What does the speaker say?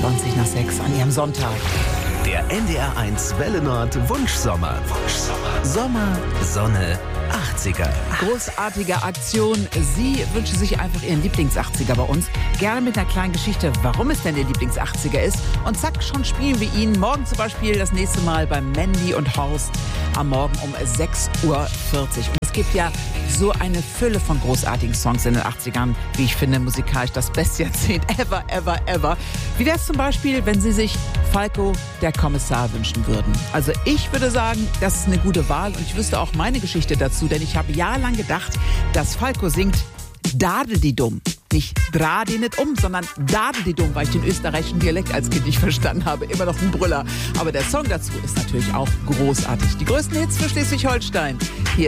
6 an Ihrem Sonntag. Der NDR1 Welle Nord Wunschsommer. Sommer, Sonne, 80er. Großartige Aktion. Sie wünschen sich einfach Ihren Lieblings-80er bei uns. Gerne mit einer kleinen Geschichte, warum es denn Ihr Lieblings-80er ist. Und zack, schon spielen wir ihn morgen zum Beispiel das nächste Mal bei Mandy und Horst am Morgen um 6:40 Uhr. Und es gibt ja so eine Fülle von großartigen Songs in den 80ern, wie ich finde, musikalisch das beste Jahrzehnt ever, ever, ever. Wie wäre es zum Beispiel, wenn Sie sich Falco, der Kommissar, wünschen würden? Also ich würde sagen, das ist eine gute Wahl und ich wüsste auch meine Geschichte dazu, denn ich habe jahrelang gedacht, dass Falco singt Dadel-die-Dumm. Nicht dra die nicht um, sondern Dadel-die-Dumm, weil ich den österreichischen Dialekt als Kind nicht verstanden habe. Immer noch ein Brüller. Aber der Song dazu ist natürlich auch großartig. Die größten Hits für Schleswig-Holstein. Hier